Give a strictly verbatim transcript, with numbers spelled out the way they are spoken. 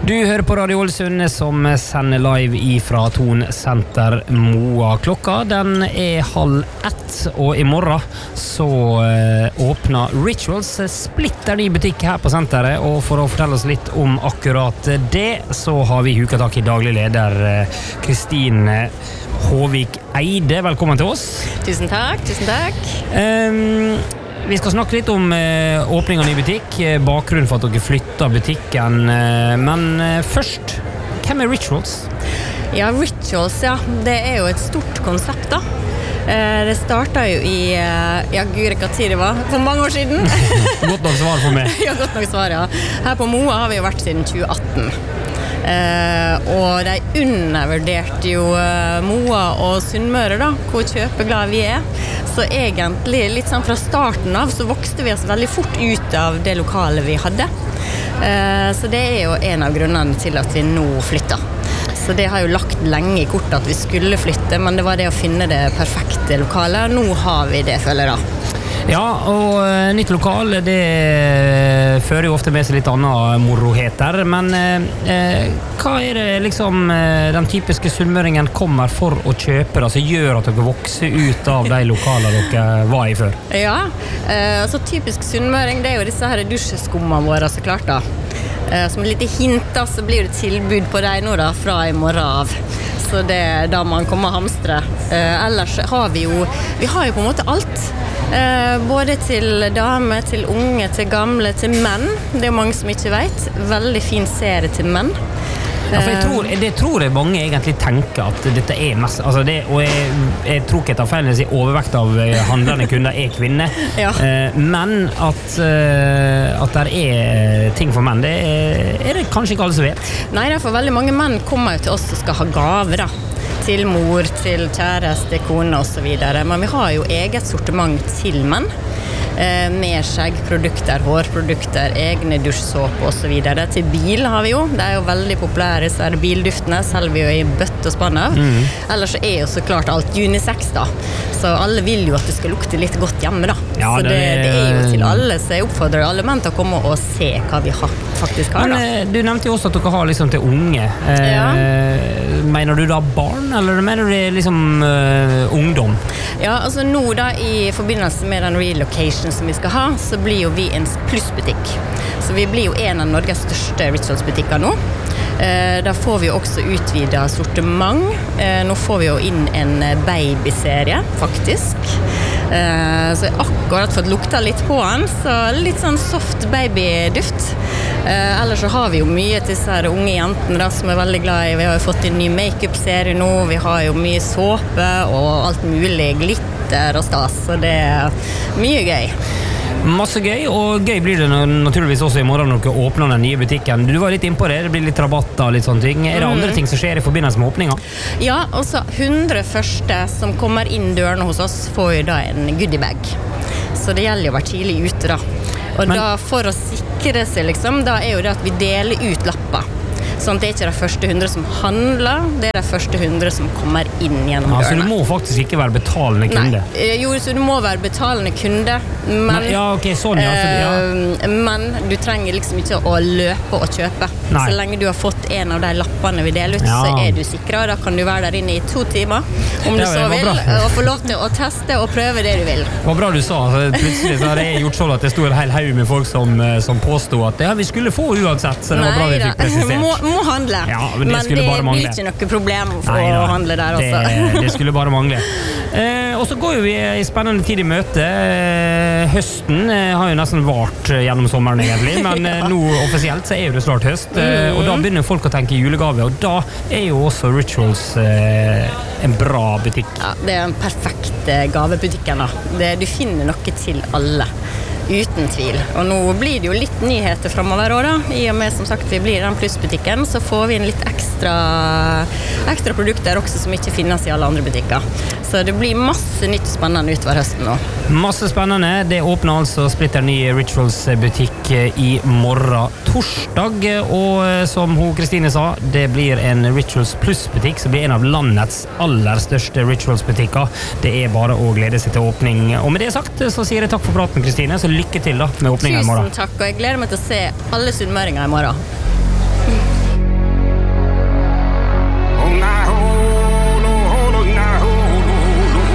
Du hører på Radio Ålesund som sender live ifra Thon Senter Moa. Klokka den er halv ett, og i morgen så eh, åpner Rituals splitter ny butikk her på senteret, og for å fortelle oss litt om akkurat det, så har vi huket tak i daglig leder eh, Kristine Håvik Eide. Velkommen til oss. Tusen takk, tusen takk. Um, Vi skal snakke litt om eh, åpning av ny butikk, eh, bakgrunnen for at dere flytter butikken, eh, men eh, først, hvem er Rituals? Ja, Rituals, ja, det er jo et stort konsept da. Eh, det startet jo i, eh, ja, gud, hva tid det var, for mange år siden. Godt nok svar for meg. Ja, godt nok svar, ja. Her på Moa har vi jo vært siden tjue atten. Uh, og de undervurderte jo uh, Moa og Sunnmøre da, hvor kjøpeglade vi er. Så egentlig litt sånn fra starten av så vokste vi oss veldig fort ut av det lokalet vi hadde. Uh, så det er jo en av grunnene til at vi nå flytter. Så det har jo lagt lenge i kort at vi skulle flytte, men det var det å finne det perfekte lokalet. Nå har vi det, føler jeg da. Ja, og uh, nytt lokal, det fører jo ofte med seg litt annet moroheter, men uh, hva er det liksom uh, den typiske sunnmøringen kommer for å kjøpe, da, som gjør at dere vokser ut av de lokalene dere var i før? Ja, uh, altså typisk sunnmøring, det er jo disse her dusjeskummene våre, så klart da. Uh, som et lite hint da, så blir det tilbud på deg nå da, fra i morgen av. Så det er da man kommer å hamstre. Uh, ellers har vi jo, vi har jo på en måte alt. Uh, både til damer, til unge, til gamle, til menn. Det er mange som ikke vet. Veldig fin serie til menn. Ja, for jeg tror, det tror jeg mange egentlig tenker at dette er mest, altså det, og jeg, jeg tror ikke jeg tar feil når jeg sier overvekt av handlende kunder er kvinner, ja. uh, men at, uh, at der er ting for menn, det er, er det kanskje ikke alle som vet. Nei, det er for veldig mange menn kommer jo til oss og skal ha gaver da. Til mor, til kjæreste, kone og så videre. Men vi har jo eget sortiment til menn. Eh, med skjeggprodukter, hårprodukter, egne dusjsåpe og så videre. Til bil har vi jo. Det er jo veldig populære, så er det bilduftene, selv vi jo i bøtt og spann av. Mm. Ellers så er jo så klart alt unisex da. Så alle vil jo at det skal lukte litt godt hjemme da. Ja, så det, det, det er jo til alle, så jeg oppfordrer alle menn til å komme og se hva vi har, faktisk har da. Men du nevnte jo også at dere har liksom til unge. Eh, ja. Mener du da barn, eller mener du det liksom uh, ungdom? Ja, altså nå da i forbindelse med den relocation som vi skal ha, så blir jo vi en plussbutikk. Så vi blir jo en av Norges største Rituals-butikker nå. Eh, da får vi jo også utvidet sortiment. Eh, nå får vi jo inn en babyserie, faktisk. Eh, så jeg har akkurat fått lukta litt på den, så litt sånn soft babyduft. Eh, ellers så har vi jo mye til disse her unge jentene da, som er veldig glad i. Vi har jo fått en ny make-up-serie nå, vi har jo mye såpe og alt mulig, glitter og stas, så det er mye gøy. Masse gøy, og gøy blir det naturligvis også i morgen når dere åpner den nye butikken. Du var litt innpå det, det blir litt rabatter og litt sånne ting. Er det andre ting som skjer i forbindelse med åpningen? Ja, også hundre første som kommer inn dørene hos oss får jo da en goodiebag. Så det gjelder jo å være tidlig ute da. Og Men, da for å sikre seg liksom, da er jo det at vi deler ut lapper. Sånn at det er ikke de første hundre som handler, det er de første hundre som kommer inn gjennom dørene. Ja, så du må faktisk ikke være betalende kunde? Nei, jo, så du må være betalende kunde, men, Nei, ja, okay, sånn, ja, så, ja. men du trenger liksom ikke å løpe og kjøpe. Nei. Så lenge du har fått en av de lappene vi deler ut, ja. Så er du sikret. Da kan du være der inne i to timer, om du ja, så vil, og få lov til å teste og prøve det du vil. Det var bra du sa. Plutselig så har jeg gjort sånn at det stod en hel haug med folk som, som påstod at ja, vi skulle få uansett, så det var bra vi fikk presisert. Må, må handle, ja, men det, men det blir ikke noe problem for Nei, å handle der også. Det, det skulle bare mangle. Eh, og så går jo vi i spennende tid i møte. Eh, høsten eh, har jo nesten vart gjennom sommeren egentlig, men ja. eh, nå offisielt så er jo det snart høst, eh, og da begynner folk å tenke julegave, og da er jo også Rituals eh, en bra butikk. Ja, det er en perfekt gavebutikken da. Det, du finner noe til alle. Uten tvil. Og nå blir det jo litt nyheter fremover også da. I og med som sagt vi blir den plussbutikken, så får vi en litt ekstra, ekstra produkter også som ikke finnes i alle andre butikker. Så det blir masse nytt spennende utover høsten nå. Masse spennende. Det åpner altså splitter ny Rituals-butikk i morgen torsdag, og som hun Kristine sa, det blir en Rituals Plus-butikk, som blir en av landets aller største Rituals-butikker. Det er bare å glede seg til åpning. Og med det sagt så sier jeg takk for praten, Kristine, så lykke til da med åpningen i morgen. Tusen takk, og jeg gleder meg til å se alle sunnmøringer i morgen.